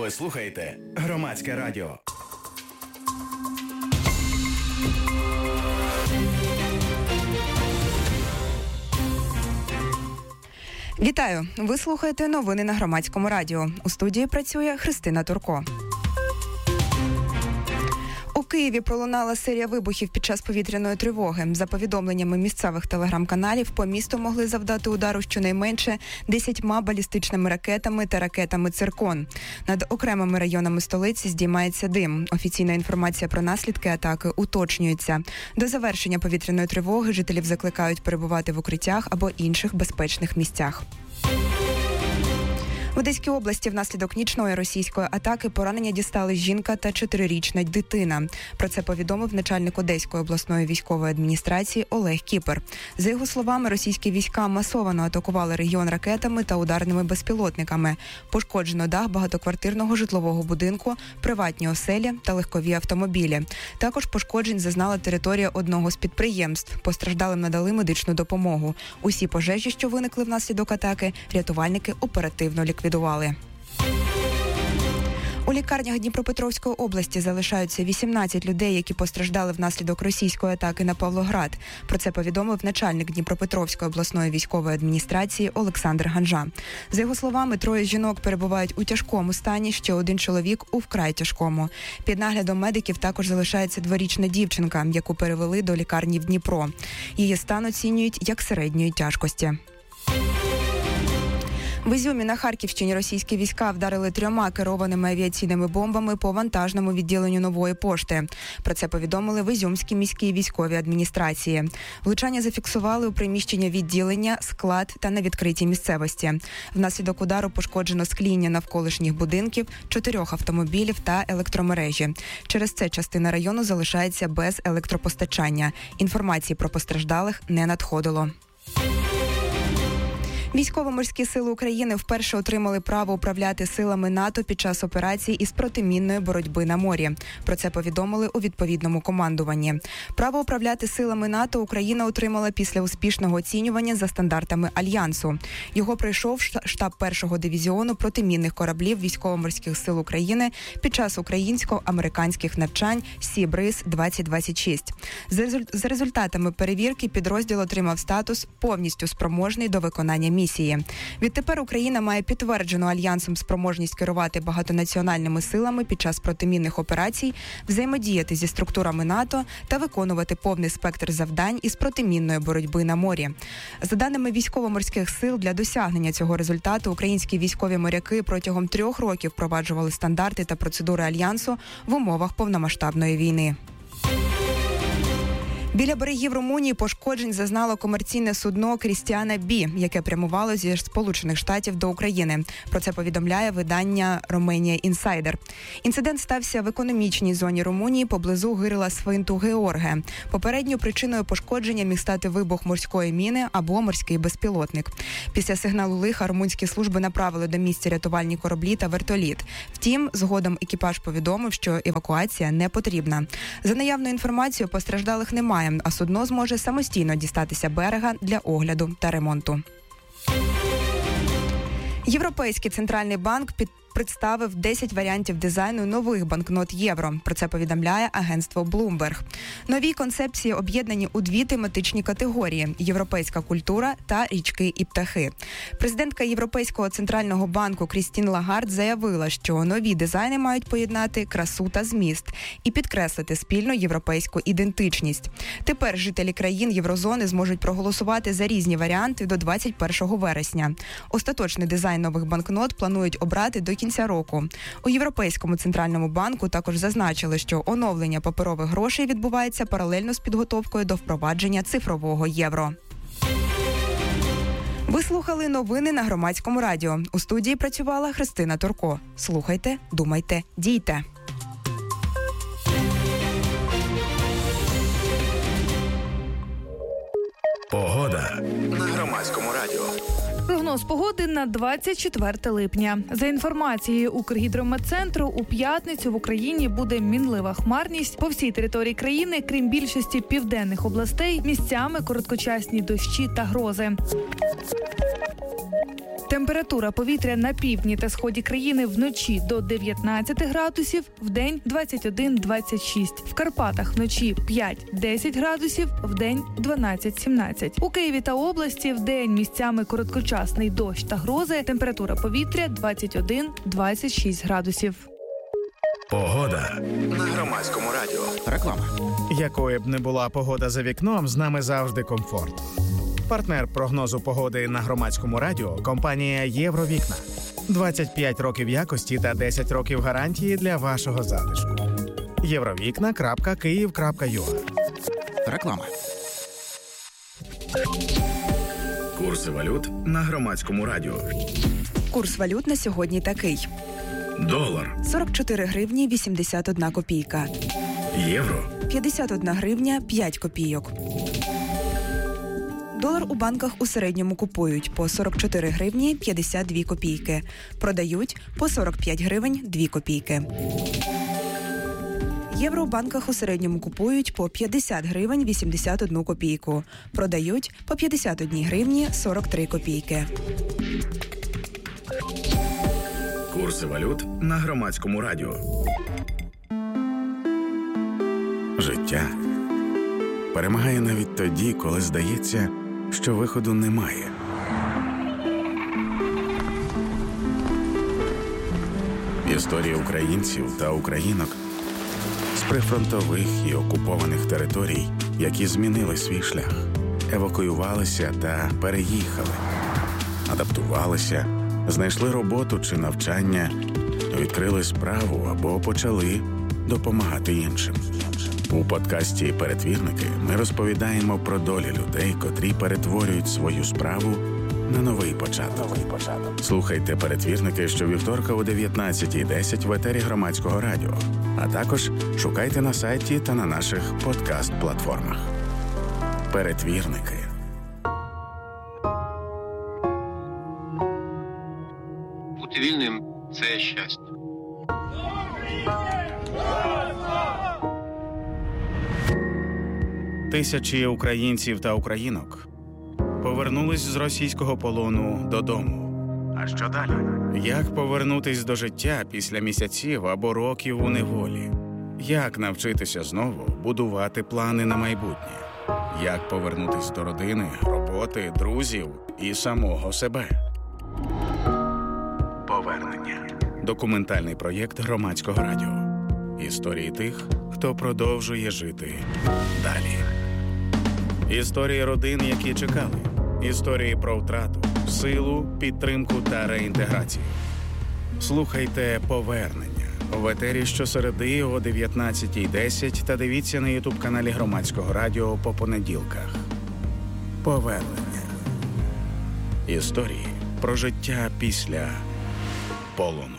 Ви слухаєте Громадське радіо. Вітаю! Ви слухаєте новини на Громадському радіо. У студії працює Христина Турко. У Києві пролунала серія вибухів під час повітряної тривоги. За повідомленнями місцевих телеграм-каналів, по місту могли завдати удару щонайменше 10 балістичними ракетами та ракетами «Циркон». Над окремими районами столиці здіймається дим. Офіційна інформація про наслідки атаки уточнюється. До завершення повітряної тривоги жителів закликають перебувати в укриттях або інших безпечних місцях. В Одеській області внаслідок нічної російської атаки поранення дістали жінка та 4-річна дитина. Про це повідомив начальник Одеської обласної військової адміністрації Олег Кіпер. За його словами, російські війська масово атакували регіон ракетами та ударними безпілотниками. Пошкоджено дах багатоквартирного житлового будинку, приватні оселі та легкові автомобілі. Також пошкоджень зазнала територія одного з підприємств. Постраждалим надали медичну допомогу. Усі пожежі, що виникли внаслідок атаки, рятувальники оперативно ліквідували. У лікарнях Дніпропетровської області залишаються 18 людей, які постраждали внаслідок російської атаки на Павлоград. Про це повідомив начальник Дніпропетровської обласної військової адміністрації Олександр Ганжа. За його словами, 3 жінок перебувають у тяжкому стані, ще 1 чоловік у вкрай тяжкому. Під наглядом медиків також залишається 2-річна дівчинка, яку перевели до лікарні в Дніпро. Її стан оцінюють як середньої тяжкості. В Ізюмі на Харківщині російські війська вдарили 3 керованими авіаційними бомбами по вантажному відділенню Нової пошти. Про це повідомили в Ізюмській міській військовій адміністрації. Влучання зафіксували у приміщення відділення, склад та на відкритій місцевості. Внаслідок удару пошкоджено скління навколишніх будинків, 4 автомобілів та електромережі. Через це частина району залишається без електропостачання. Інформації про постраждалих не надходило. Військово-морські сили України вперше отримали право управляти силами НАТО під час операцій із протимінної боротьби на морі. Про це повідомили у відповідному командуванні. Право управляти силами НАТО Україна отримала після успішного оцінювання за стандартами Альянсу. Його пройшов штаб 1-го дивізіону протимінних кораблів Військово-морських сил України під час українсько-американських навчань «Сі-Бриз-2026». За результатами перевірки підрозділ отримав статус «повністю спроможний до виконання місії». Відтепер Україна має підтверджену Альянсом спроможність керувати багатонаціональними силами під час протимінних операцій, взаємодіяти зі структурами НАТО та виконувати повний спектр завдань із протимінної боротьби на морі. За даними військово-морських сил, для досягнення цього результату українські військові моряки протягом 3 років впроваджували стандарти та процедури Альянсу в умовах повномасштабної війни. Біля берегів Румунії пошкоджень зазнало комерційне судно «Крістіана Бі», яке прямувало зі Сполучених Штатів до України. Про це повідомляє видання «Романія Інсайдер». Інцидент стався в економічній зоні Румунії поблизу гирла Сфинту Георге. Попередньою причиною пошкодження міг стати вибух морської міни або морський безпілотник. Після сигналу лиха румунські служби направили до місця рятувальні кораблі та вертоліт. Втім, згодом екіпаж повідомив, що евакуація не потрібна. За наявною інформацією, постраждалих немає, а судно зможе самостійно дістатися берега для огляду та ремонту. Європейський центральний банк представив 10 варіантів дизайну нових банкнот євро. Про це повідомляє агентство Bloomberg. Нові концепції об'єднані у 2 тематичні категорії – європейська культура та річки і птахи. Президентка Європейського центрального банку Крістін Лагард заявила, що нові дизайни мають поєднати красу та зміст і підкреслити спільну європейську ідентичність. Тепер жителі країн Єврозони зможуть проголосувати за різні варіанти до 21 вересня. Остаточний дизайн нових банкнот планують обрати до кінця року. У Європейському центральному банку також зазначили, що оновлення паперових грошей відбувається паралельно з підготовкою до впровадження цифрового євро. Ви слухали новини на Громадському радіо. У студії працювала Христина Турко. Слухайте, думайте, дійте. Погода на Громадському радіо. Прогноз погоди на 24 липня. За інформацією Укргідрометцентру, у п'ятницю в Україні буде мінлива хмарність. По всій території країни, крім більшості південних областей, місцями короткочасні дощі та грози. Температура повітря на півдні та сході країни вночі до 19 градусів, вдень 21-26. В Карпатах вночі 5-10 градусів, вдень 12-17. У Києві та області вдень місцями короткочасний дощ та грози. Температура повітря 21-26 градусів. Погода на Громадському радіо. Реклама. Якою б не була погода за вікном, з нами завжди комфорт. Партнер прогнозу погоди на Громадському радіо – компанія «Євровікна». 25 років якості та 10 років гарантії для вашого затишку. Євровікна.Київ.ua. Реклама. Курси валют на Громадському радіо. Курс валют на сьогодні такий. Долар. 44 гривні 81 копійка. Євро. 51 гривня 5 копійок. Долар у банках у середньому купують по 44 гривні 52 копійки. Продають по 45 гривень 2 копійки. Євро у банках у середньому купують по 50 гривень 81 копійку. Продають по 51 гривні 43 копійки. Курси валют на Громадському радіо. Життя перемагає навіть тоді, коли здається, що виходу немає. Історії українців та українок з прифронтових і окупованих територій, які змінили свій шлях, евакуювалися та переїхали, адаптувалися, знайшли роботу чи навчання, відкрили справу або почали допомагати іншим. У подкасті «Перетвірники» ми розповідаємо про долі людей, котрі перетворюють свою справу на новий початок. Слухайте «Перетвірники» щовівторка о 19:10 в етері Громадського радіо, а також шукайте на сайті та на наших подкаст-платформах. «Перетвірники». Бути вільним – це щастя. Тисячі українців та українок повернулись з російського полону додому. А що далі? Як повернутись до життя після місяців або років у неволі? Як навчитися знову будувати плани на майбутнє? Як повернутись до родини, роботи, друзів і самого себе? Повернення. Документальний проєкт Громадського радіо. Історії тих, хто продовжує жити далі. Історії родин, які чекали. Історії про втрату, силу, підтримку та реінтеграцію. Слухайте «Повернення» в етері щосереди о 19:10 та дивіться на ютуб-каналі Громадського радіо по понеділках. Повернення. Історії про життя після полону.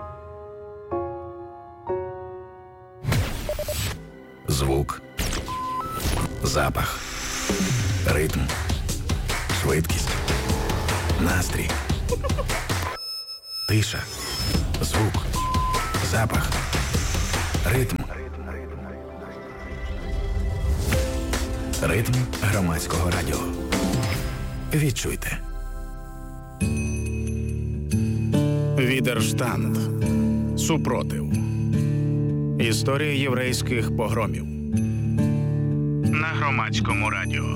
Звук, запах, ритм, швидкість, настрій, тиша, звук, запах, ритм. Ритм Громадського радіо. Відчуйте. Відерштанд. Супротив. Історія єврейських погромів. На Громадському радіо.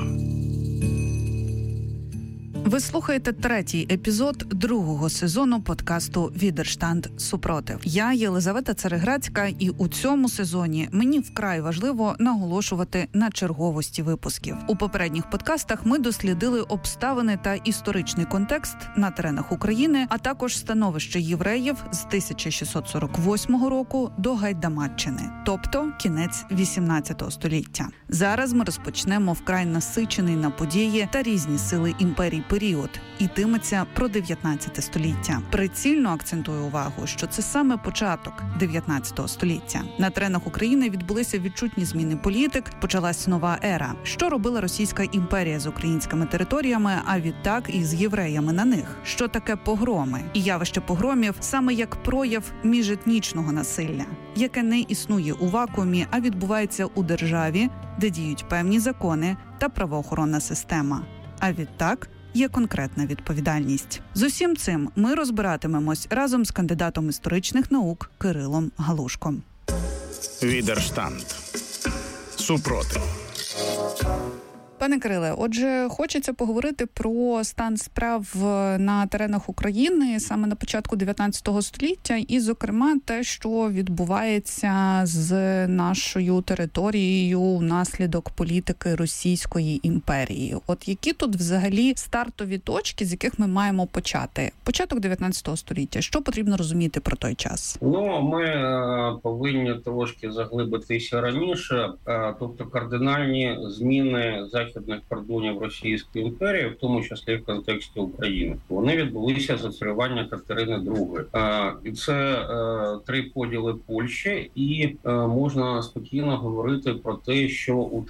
Ви слухаєте третій епізод другого сезону подкасту «Відерштанд. Супротив». Я Єлизавета Цареградська, і у цьому сезоні мені вкрай важливо наголошувати на черговості випусків. У попередніх подкастах ми дослідили обставини та історичний контекст на теренах України, а також становище євреїв з 1648 року до Гайдамаччини, тобто кінець 18 століття. Зараз ми розпочнемо вкрай насичений на події та різні сили імперії період, йтиметься про 19 століття. Прицільно акцентую увагу, що це саме початок 19 століття. На теренах України відбулися відчутні зміни політик, почалась нова ера. Що робила Російська імперія з українськими територіями, а відтак і з євреями на них? Що таке погроми? І явище погромів саме як прояв міжетнічного насилля, яке не існує у вакуумі, а відбувається у державі, де діють певні закони та правоохоронна система. А відтак є конкретна відповідальність. З усім цим ми розбиратимемось разом з кандидатом історичних наук Кирилом Галушком. Відерштанд. Супротив. Пане Кириле, отже, хочеться поговорити про стан справ на теренах України саме на початку 19 століття і, зокрема, те, що відбувається з нашою територією внаслідок політики Російської імперії. От які тут взагалі стартові точки, з яких ми маємо почати? Початок 19 століття. Що потрібно розуміти про той час? Ми повинні трошки заглибитися раніше, тобто кардинальні зміни західних кордонів Російської імперії, в тому числі в контексті України. Вони відбулися за царювання Катерини II. І це 3 поділи Польщі, і можна спокійно говорити про те, що у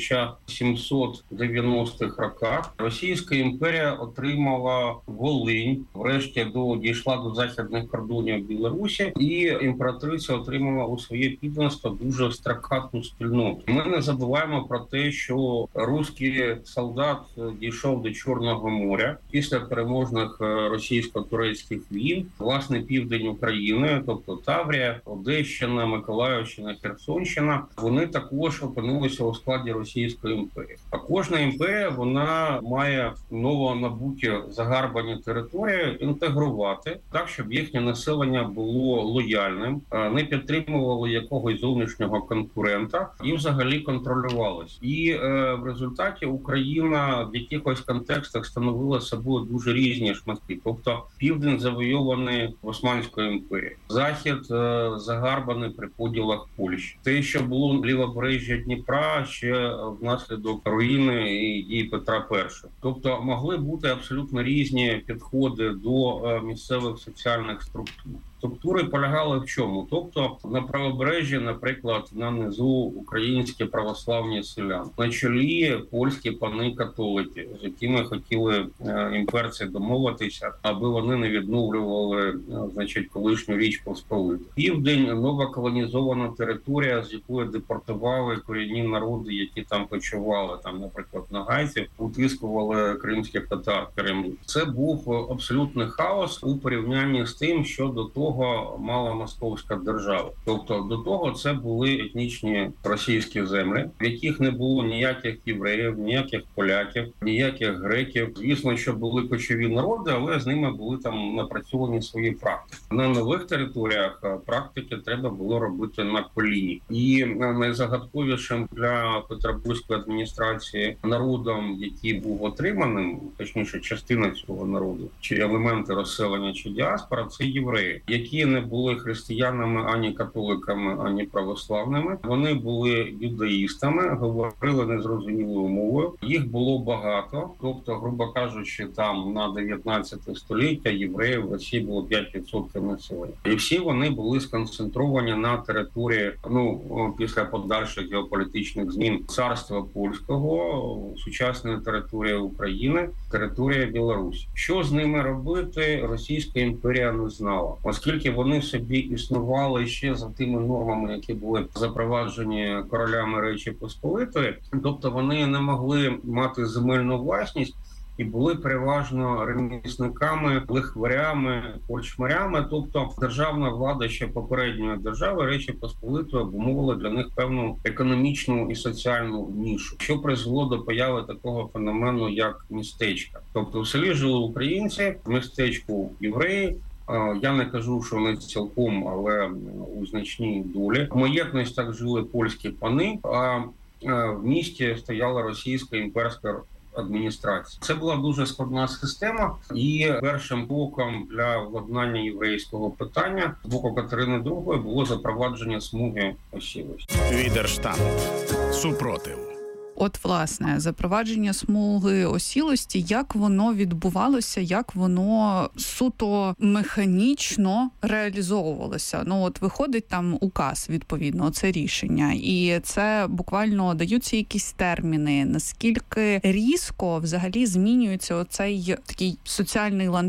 1790-х роках Російська імперія отримала Волинь, врешті дійшла до західних кордонів Білорусі, і імператриця отримала у своє підданство дуже стракатну спільноту. Ми не забуваємо про те, що руські солдат дійшов до Чорного моря після переможних російсько-турецьких війн. Власне, південь України, тобто Таврія, Одещина, Миколаївщина, Херсонщина, вони також опинилися у складі Російської імперії. А кожна імперія, вона має новонабуті загарбані території інтегрувати так, щоб їхнє населення було лояльним, не підтримувало якогось зовнішнього конкурента і взагалі контролювалось. І в результаті Україна в якихось контекстах становила собою дуже різні шматки. Тобто південь завойований Османською імперією, захід загарбаний при поділах Польщі. Те, що було лівобережжя Дніпра, ще внаслідок руїни і дій Петра І. Тобто могли бути абсолютно різні підходи до місцевих соціальних структур. Структури полягали в чому? Тобто на правобережжі, наприклад, на низу українські православні селяни, на чолі польські пани-католики, з якими хотіли імперці домовитися, аби вони не відновлювали, колишню Річ Посполиту. Південь – нова колонізована територія, з якої депортували корінні народи, які там почували, наприклад, нагайців, утискували кримських татар Кремлю. Це був абсолютний хаос у порівнянні з тим, що до того мала московська держава. Тобто до того це були етнічні російські землі, в яких не було ніяких євреїв, ніяких поляків, ніяких греків. Звісно, що були кочові народи, але з ними були там напрацьовані свої практики. На нових територіях практики треба було робити на коліні. І найзагадковішим для петербурзької адміністрації народом, який був отриманим, точніше частина цього народу, чи елементи розселення, чи діаспора, це євреї, які не були християнами, ані католиками, ані православними. Вони були юдаїстами, говорили незрозумілою мовою. Їх було багато, тобто, грубо кажучи, там на 19 століття євреїв в Росії було 5% населення. І всі вони були сконцентровані на території, після подальших геополітичних змін, царства польського, сучасної території України, територія Білорусі. Що з ними робити, Російська імперія не знала. Оскільки вони собі існували ще за тими нормами, які були запроваджені королями Речі Посполитої, тобто вони не могли мати земельну власність і були переважно ремісниками, лихварями, корчмарями, тобто державна влада ще попередньої держави Речі Посполитої обумовила для них певну економічну і соціальну нішу, що призвело до появи такого феномену, як містечка. Тобто в селі жили українці, в містечку євреї. Я не кажу, що не цілком, але у значній долі. В маєтностях жили польські пани, а в місті стояла російська імперська адміністрація. Це була дуже складна система, і першим кроком для владнання єврейського питання з боку Катерини II було запровадження смуги осілості. Відерштанд. Супротив. От, власне, запровадження смуги осілості, як воно відбувалося, як воно суто механічно реалізовувалося. От виходить там указ, відповідно, це рішення. І це буквально даються якісь терміни. Наскільки різко взагалі змінюється оцей такий соціальний ландшафт?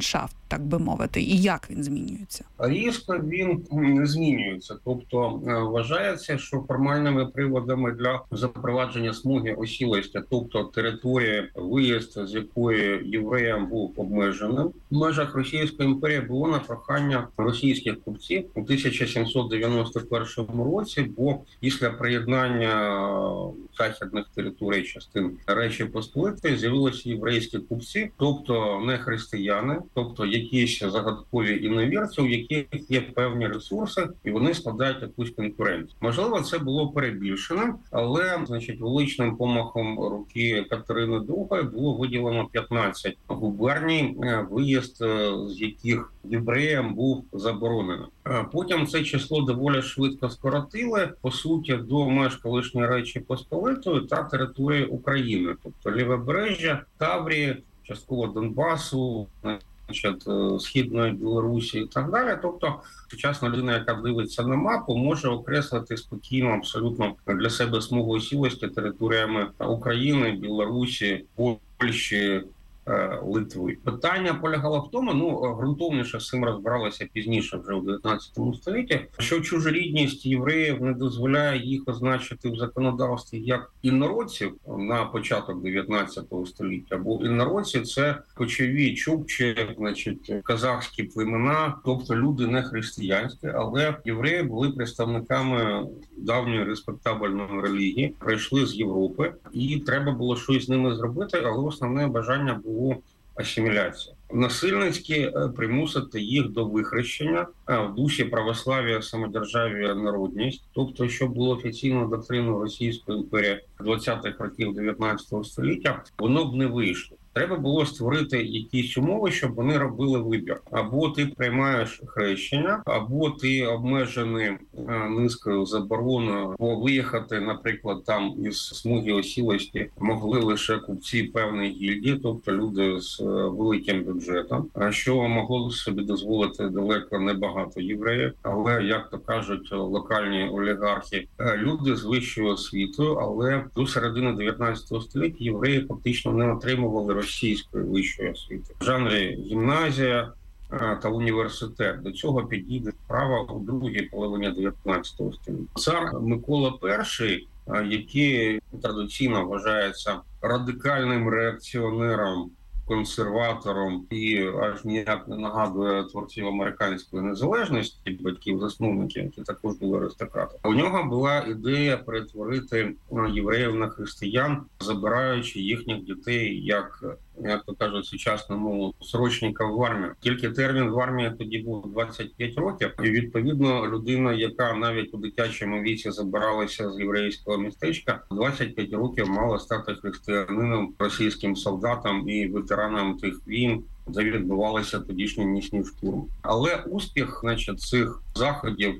так би мовити, і як він змінюється? Різко він не змінюється. Тобто вважається, що формальними приводами для запровадження смуги осілості, тобто територія, виїзд з якої євреям був обмеженим, в межах Російської імперії було на прохання російських купців у 1791 році, бо після приєднання західних територій частин Речі Посполитої з'явилися єврейські купці, тобто не християни, тобто якісь загадкові іновірці, у яких є певні ресурси, і вони складають якусь конкуренцію. Можливо, це було перебільшено, але, величним помахом руки Катерини II було виділено 15 губерній, виїзд з яких євреям був заборонений. Потім це число доволі швидко скоротили, по суті, до меж колишньої Речі Посполитої та території України, тобто Лівобережжя, Таврії, частково Донбасу, Східної Білорусі і так далі. Тобто сучасна людина, яка дивиться на мапу, може окреслити спокійно абсолютно для себе смугу осілості територіями України, Білорусі, Польщі, Литви. Питання полягало в тому, ґрунтовніше з цим розбиралося пізніше, вже у 19 столітті, що чужорідність євреїв не дозволяє їх означити в законодавстві як інородців на початок 19 століття, бо інородці – це кочові чукчі, казахські племена, тобто люди не християнські, але євреї були представниками давньої респектабельної релігії, прийшли з Європи, і треба було щось з ними зробити, але основне бажання було асиміляція. Насильницьки примусити їх до вихрещення в дусі православ'я, самодержав'я, народність. Тобто, що було офіційною доктриною Російської імперії 20-х років 19 століття, воно б не вийшло. Треба було створити якісь умови, щоб вони робили вибір. Або ти приймаєш хрещення, або ти обмежений низкою забороною, бо виїхати, наприклад, там із смуги осілості могли лише купці певної гільдії, тобто люди з великим бюджетом, що могло собі дозволити далеко не багато євреїв, але, як то кажуть локальні олігархи, люди з вищою освітою, але до середини 19 століття євреї фактично не отримували російської вищої освіти. В жанрі гімназія та університет. До цього підійде справа у другій половині 19 століття. Цар Микола І, який традиційно вважається радикальним реакціонером, консерватором і аж ніяк не нагадує творців американської незалежності, батьків-засновників, які також були аристократи. У нього була ідея перетворити євреїв на християн, забираючи їхніх дітей як то кажуть сучасному, срочника в армію. Тільки термін в армії тоді був 25 років. І, відповідно, людина, яка навіть у дитячому віці забиралася з єврейського містечка, 25 років мала стати християнином, російським солдатом і ветераном тих війн, де відбувалися тодішні нічні штурми. Але успіх, цих заходів,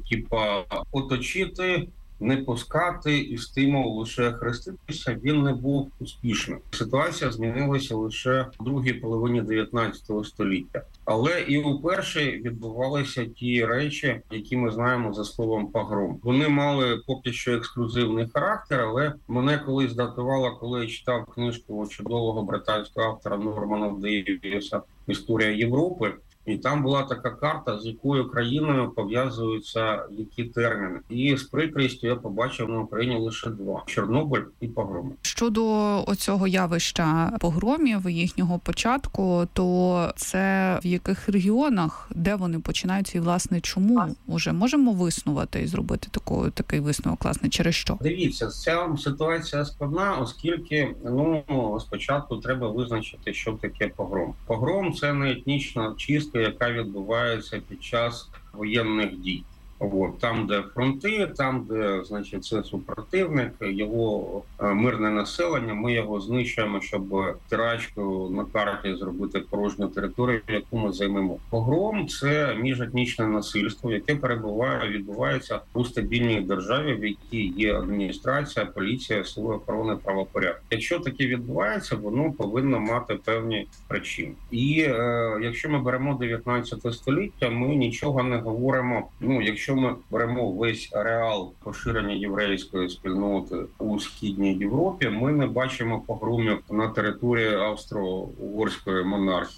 оточити, не пускати і стимул лише хреститися, він не був успішним. Ситуація змінилася лише в другій половині 19 століття. Але і у першій відбувалися ті речі, які ми знаємо за словом погром. Вони мали поки що ексклюзивний характер, але мене колись здатувало, коли я читав книжку чудового британського автора Нормана Дейвіса «Історія Європи». І там була така карта, з якою країною пов'язуються які терміни. І з прикрістю я побачив на Україні лише два – Чорнобиль і погроми. Щодо оцього явища погромів, їхнього початку, то це в яких регіонах, де вони починаються і, власне, чому? Уже можемо виснувати і зробити такий висновок, власне, через що? Дивіться, ця ситуація складна, оскільки, спочатку треба визначити, що таке погром. Погром – це не етнічна чистка, яка відбувається під час воєнних дій. Там, де фронти, там, де, це супротивник, його мирне населення, ми його знищуємо, щоб тирачкою на карті зробити порожню територію, яку ми займемо. Погром – це міжетнічне насильство, яке відбувається у стабільній державі, в якій є адміністрація, поліція, сили охорони правопорядку. Якщо таке відбувається, воно повинно мати певні причини. І якщо ми беремо 19 століття, ми нічого не говоримо, якщо ми беремо весь ареал поширення єврейської спільноти у Східній Європі, ми не бачимо погромів на території Австро-Угорської монархії.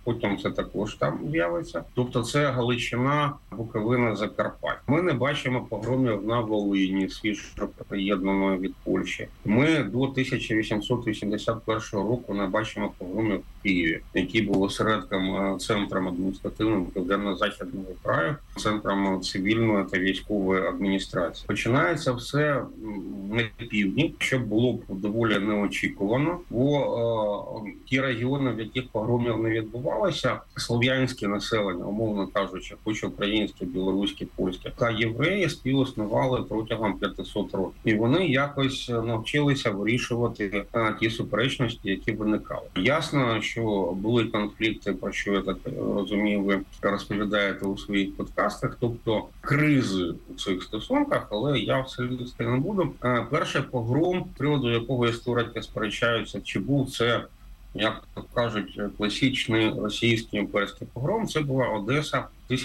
потім це також там з'явиться. Тобто це Галичина, Буковина, Закарпаття. Ми не бачимо погромів на Волині, свіжо приєднаної від Польщі. Ми до 1881 року не бачимо погромів в Києві, який був осередком, центром адміністративним Південно-Західного краю, центром цивільної та військової адміністрації. Починається все на півдні, що було б доволі неочікувано, бо ті регіони, в яких погромів не відбувалося, слов'янське населення, умовно кажучи, хоч українське, білоруське, польське, та євреї співіснували протягом 500 років. І вони якось навчилися вирішувати ті суперечності, які виникали. Ясно, що були конфлікти, про що, я так розумію, ви розповідаєте у своїх подкастах, тобто кризи у цих стосунках, але я все лізти не буду. Перший погром, з приводу якого історики сперечаються, чи був це, як кажуть, класичний російський імперський погром, це була Одеса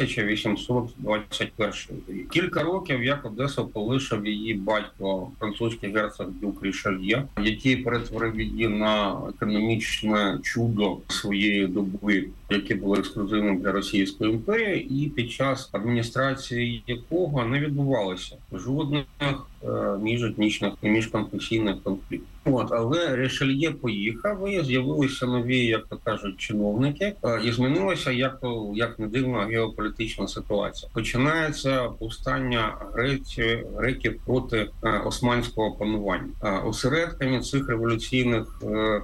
1821 рік. Кілька років, як Одесу полишив її батько, французький герцог Дюк Рішельє, який перетворив її на економічне чудо своєї доби, яке було ексклюзивним для Російської імперії, і під час адміністрації якого не відбувалося жодних міжетнічних і міжконфесійних конфліктів. Але Рішельє поїхав, і з'явилися нові, як то кажуть, чиновники, і змінилася, як не дивно, геополітична ситуація. Починається повстання греків проти османського панування. Осередками цих революційних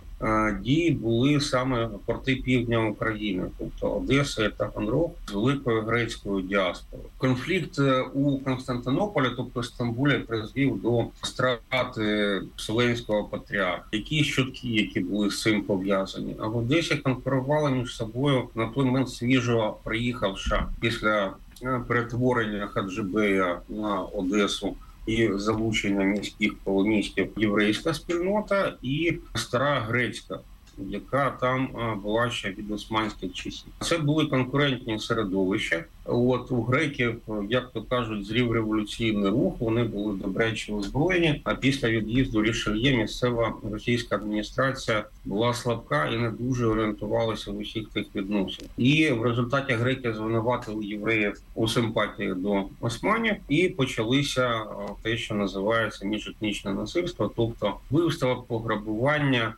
дій були саме порти півдня України, тобто Одеса і Таганрог з великою грецькою діаспорою. Конфлікт у Константинополі, тобто Стамбулі, призвів до страти Вселенського патріарха. Якісь чутки, які були з цим пов'язані. А в Одесі конкурували між собою на той момент свіжо приїхавша після перетворення Хаджибея на Одесу і залучення міських колоністів єврейська спільнота і стара грецька, яка там була ще від османських часів. Це були конкурентні середовища. У греків, як то кажуть, зрів революційний рух, вони були добряче озброєні, а після від'їзду Рішельє місцева російська адміністрація була слабка і не дуже орієнтувалася в усіх тих відносинах. І в результаті греки звинуватили євреїв у симпатії до османів, і почалися те, що називається міжетнічне насильство, тобто вбивства, пограбування,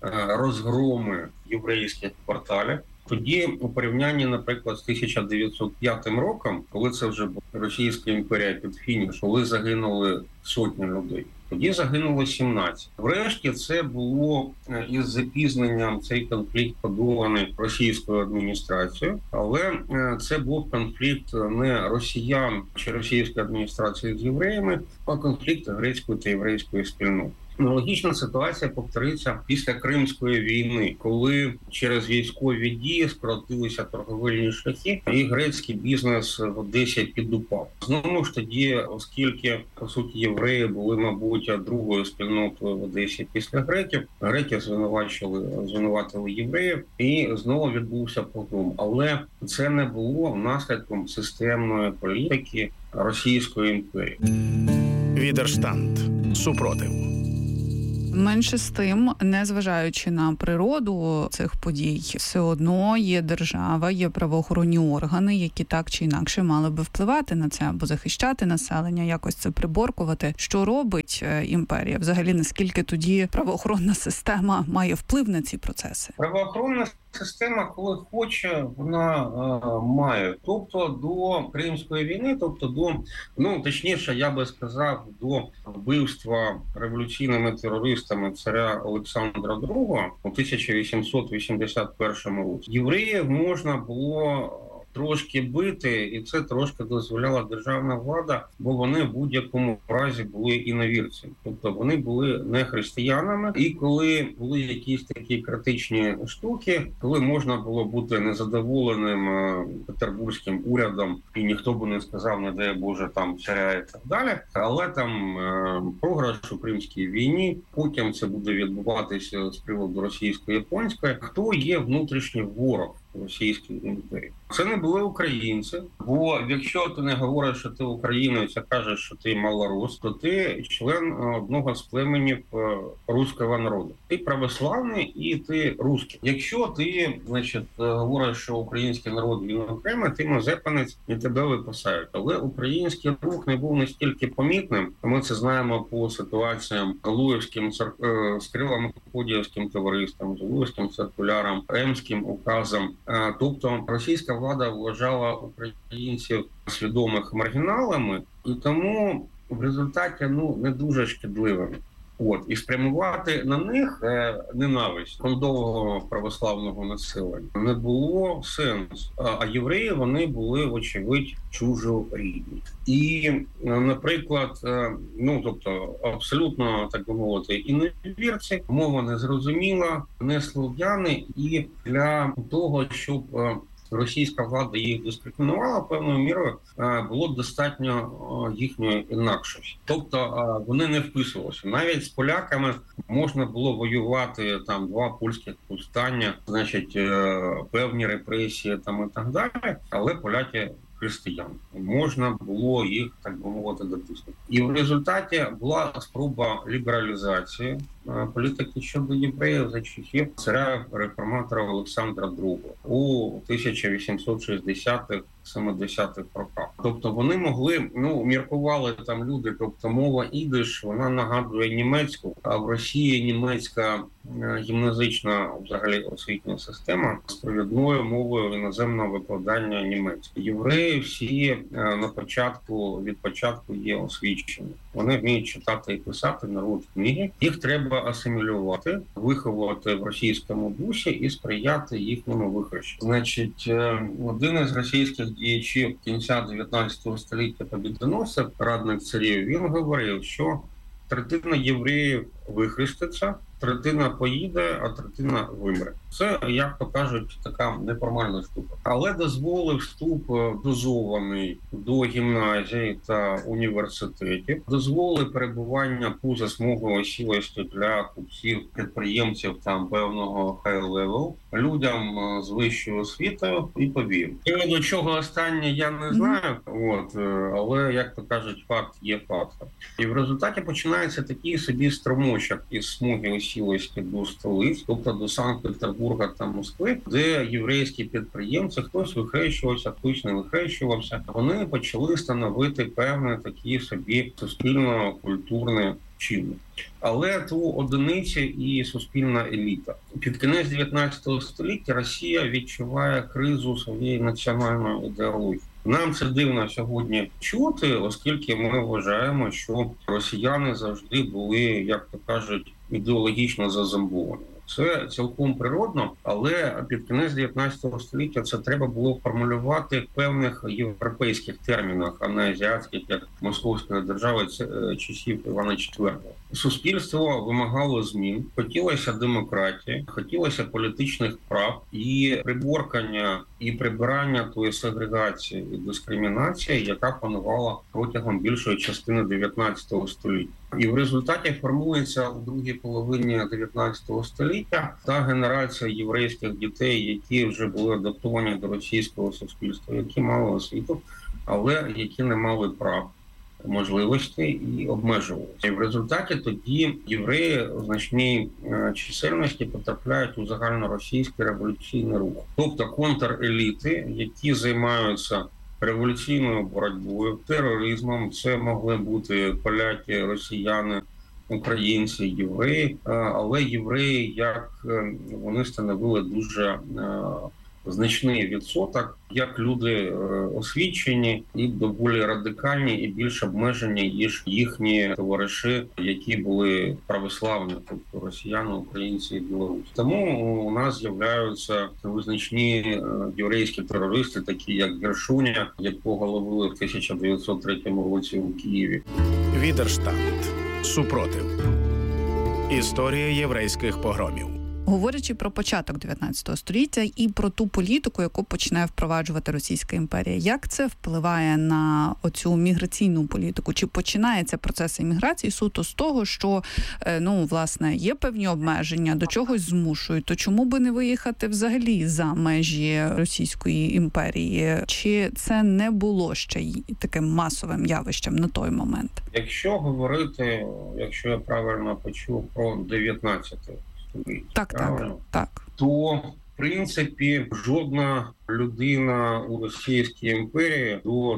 розгроми єврейських кварталів. Тоді у порівнянні, наприклад, з 1905 роком, коли це вже була Російська імперія під фініш, коли загинули сотні людей, тоді загинуло 17. Врешті це було із запізненням, цей конфлікт подоланий російською адміністрацією, але це був конфлікт не росіян чи російської адміністрації з євреями, а конфлікт грецької та єврейської спільноти. Аналогічна ситуація повториться після Кримської війни, коли через військові дії скоротилися торговельні шляхи, і грецький бізнес в Одесі підупав. Знову ж тоді, оскільки, по суті, євреї були, мабуть, другою спільнотою в Одесі після греків, греки звинуватили євреїв, і знову відбувся погром. Але це не було наслідком системної політики Російської імперії. Відерштанд. Супротив. Менше з тим, незважаючи на природу цих подій, все одно є держава, є правоохоронні органи, які так чи інакше мали би впливати на це або захищати населення, якось це приборкувати. Що робить імперія? Взагалі, наскільки тоді правоохоронна система має вплив на ці процеси? Правоохоронна система, коли хоче, вона має. Тобто до Кримської війни, точніше, я би сказав, до вбивства революційними терористами царя Олександра II у 1881 році. Євреїв можна було трошки бити, і це трошки дозволяла державна влада, бо вони в будь-якому разі були іновірцями. Тобто вони були не християнами, і коли були якісь такі критичні штуки, коли можна було бути незадоволеним петербурзьким урядом, і ніхто би не сказав, не дай Боже, там царя і так далі, але там програш у Кримській війні, потім це буде відбуватися з приводу російсько-японської. Хто є внутрішній ворог Російської імперії? Це не були українці, бо якщо ти не говориш, що ти українець, а кажеш, що ти малорус, то ти член одного з племенів руського народу. Ти православний і ти русський. Якщо ти, говориш, що український народ він окремий, ти мазепинець і тебе випасають. Але український рух не був настільки помітним. Ми це знаємо по ситуаціям Калуївським, з Кирило-Мефодіївським товариством, з Луївським циркуляром, Емським указом. Тобто російська влада вважала українців свідомих маргіналами, і тому в результаті не дуже шкідливими. І спрямувати на них ненависть кондового православного населення не було сенсу. А євреї, вони були, вочевидь, чужорідні. І, наприклад, абсолютно, так би мовити, іноземці, мова незрозуміла, не слов'яни, і для того, щоб російська влада їх дискримінувала певною мірою, було достатньо їхньої інакшості. Тобто вони не вписувалися. Навіть з поляками можна було воювати, два польських повстання, певні репресії і так далі, але поляки християн. Можна було їх, так би мовити, дотиснути. І в результаті була спроба лібералізації політики щодо євреїв за часів царя-реформатора Олександра II у 1860-х, 70-х роках. Тобто вони могли, міркували там люди, тобто мова ідиш, вона нагадує німецьку, а в Росії німецька гімназична взагалі освітня система з провідною мовою іноземного викладання німецької. Євреї всі від початку є освічені. Вони вміють читати і писати, народ книги. Їх треба асимілювати, виховувати в російському дусі і сприяти їхньому вихрещенню. Один із російських діячів кінця 19 століття побідоносців, радник царів, він говорив, що третина євреїв вихреститься, третина поїде, а третина вимре. Це, як то кажуть, така неформальна штука. Але дозволив вступ дозований до гімназії та університетів, дозволив перебування поза смугою осілості для купців, підприємців певного high-level, людям з вищою освітою і повів. І до чого останнє я не знаю, але, як то кажуть, факт є фактом. І в результаті починається такий собі струмочок із смуги осілості до столиць, тобто до Санкт-Петербурга та Москви, де єврейські підприємці, хтось вихрещувався, хтось не вихрещувався, вони почали становити певне такі собі суспільно-культурне чинник. Але то одиниці і суспільна еліта. Під кінець 19 століття Росія відчуває кризу своєї національної ідеології. Нам це дивно сьогодні чути, оскільки ми вважаємо, що росіяни завжди були, як то кажуть, ідеологічно зазомбовані. Це цілком природно, але під кінець 19 століття це треба було формулювати в певних європейських термінах, а не азіатських, як Московської держави часів Івана IV. Суспільство вимагало змін, хотілося демократії, хотілося політичних прав і приборкання і прибирання тої сегрегації і дискримінації, яка панувала протягом більшої частини 19 століття. І в результаті формується у другій половині 19 століття та генерація єврейських дітей, які вже були адаптовані до російського суспільства, які мали освіту, але які не мали прав, можливостей і обмежувалися. І в результаті тоді євреї у значній чисельності потрапляють у загальноросійський революційний рух. Тобто контреліти, які займаються революційною боротьбою, тероризмом, це могли бути поляки, росіяни, українці, євреї, але євреї, як вони становили дуже значний відсоток, як люди освічені і доволі радикальні, і більш обмежені, ніж їхні товариші, які були православні, тобто росіяни, українці і білоруси. Тому у нас з'являються визначні єврейські терористи, такі як Гершуня, якого ловили в 1903 році у Києві. Відерштанд. Супротив. Історія єврейських погромів. Говорячи про початок 19 століття і про ту політику, яку починає впроваджувати Російська імперія, як це впливає на оцю міграційну політику? Чи починається процес імміграції суто з того, що, власне, є певні обмеження, до чогось змушують, то чому би не виїхати взагалі за межі Російської імперії? Чи це не було ще й таким масовим явищем на той момент? Якщо говорити, якщо я правильно почув, про 19 століття, так. То, в принципі, жодна людина у Російській імперії до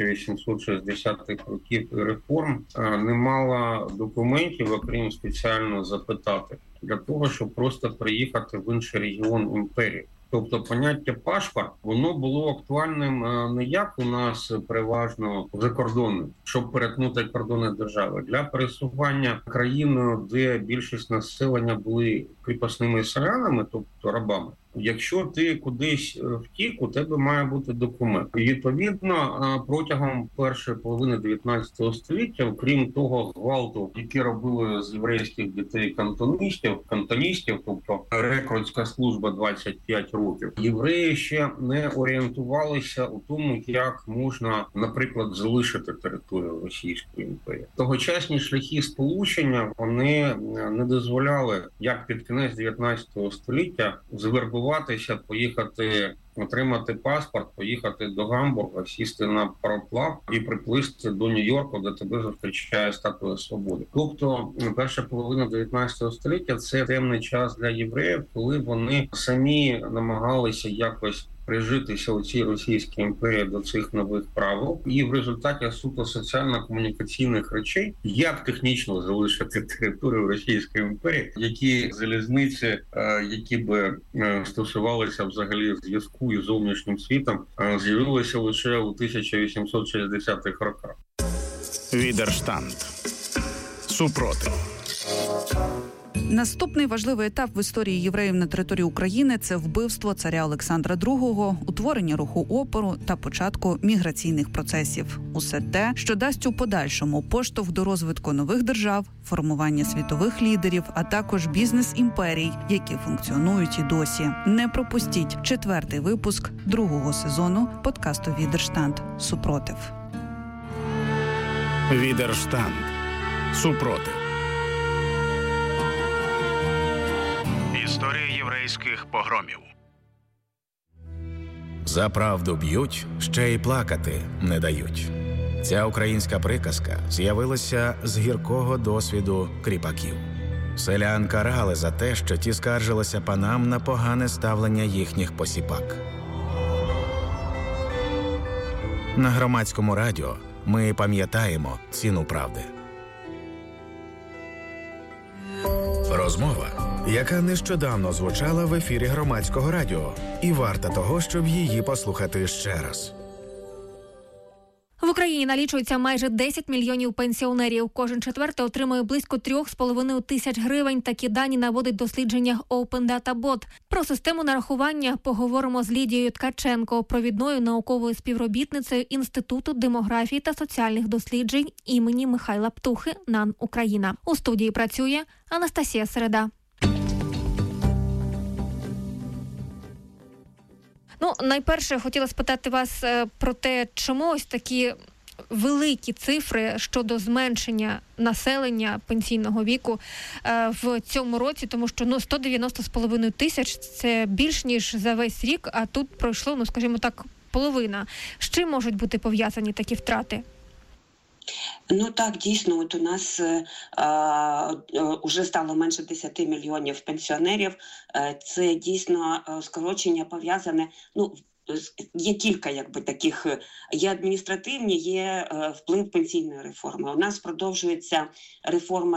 1860-х років реформ не мала документів, окрім спеціально запитати, для того, щоб просто приїхати в інший регіон імперії. Тобто поняття паспорт, воно було актуальним не як у нас переважно закордонним, щоб перетнути кордони держави. Для пересування країною, де більшість населення були кріпосними селянами, тобто рабами, якщо ти кудись втік, у тебе має бути документ. І відповідно, протягом першої половини 19 століття, окрім того гвалту, який робили з єврейських дітей кантоністів, тобто рекрутська служба 25 років, євреї ще не орієнтувалися у тому, як можна, наприклад, залишити територію Російської імперії. Тогочасні шляхи сполучення, вони не дозволяли, як під кінець 19 століття, завербуватися, поїхати, отримати паспорт, поїхати до Гамбурга, сісти на пароплав і приплисти до Нью-Йорку, де тебе зустрічає Статуя Свободи. Тобто, перша половина 19 століття – це темний час для євреїв, коли вони самі намагалися якось прижитися у цій Російській імперії до цих нових правил. І в результаті суто соціально-комунікаційних речей, як технічно залишити територію Російської імперії, які залізниці, які би стосувалися взагалі зв'язку із зовнішнім світом, з'явилися лише у 1860-х роках. Відерштанд. Супротив. Наступний важливий етап в історії євреїв на території України – це вбивство царя Олександра II, утворення руху опору та початку міграційних процесів. Усе те, що дасть у подальшому поштовх до розвитку нових держав, формування світових лідерів, а також бізнес-імперій, які функціонують і досі. Не пропустіть 4-й випуск 2-го сезону подкасту «Відерштанд. Супротив». Відерштанд. Супротив. Історія єврейських погромів. За правду б'ють, ще й плакати не дають. Ця українська приказка з'явилася з гіркого досвіду кріпаків. Селян карали за те, що ті скаржилися панам на погане ставлення їхніх посіпак. На громадському радіо ми пам'ятаємо ціну правди. Розмова, яка нещодавно звучала в ефірі громадського радіо, і варта того, щоб її послухати ще раз. В Україні налічується майже 10 мільйонів пенсіонерів. Кожен четвертий отримує близько 3,5 тисяч гривень. Такі дані наводить дослідження Open Data Bot. Про систему нарахування поговоримо з Лідією Ткаченко, провідною науковою співробітницею Інституту демографії та соціальних досліджень імені Михайла Птухи НАН Україна. У студії працює Анастасія Середа. Найперше хотіла спитати вас про те, чому ось такі великі цифри щодо зменшення населення пенсійного віку в цьому році, тому що 190,5 тисяч – це більш ніж за весь рік, а тут пройшло, скажімо так, половина. З чим можуть бути пов'язані такі втрати? Так, дійсно, от у нас вже стало менше 10 мільйонів пенсіонерів. Це дійсно скорочення пов'язане, є кілька таких, є адміністративні, є вплив пенсійної реформи. У нас продовжується реформа